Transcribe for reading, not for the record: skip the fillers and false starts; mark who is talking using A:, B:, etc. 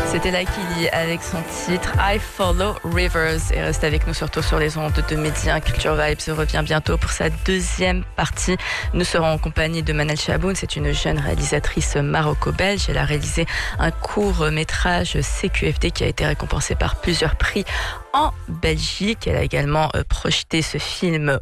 A: C'était Lakili avec son titre I Follow Rivers. Et reste avec nous surtout sur les ondes de Média. Culture Vibes revient bientôt pour sa deuxième partie. Nous serons en compagnie de Manal Chaboun. C'est une jeune réalisatrice maroco-belge. Elle a réalisé un court-métrage CQFD qui a été récompensé par plusieurs prix en Belgique. Elle a également projeté ce film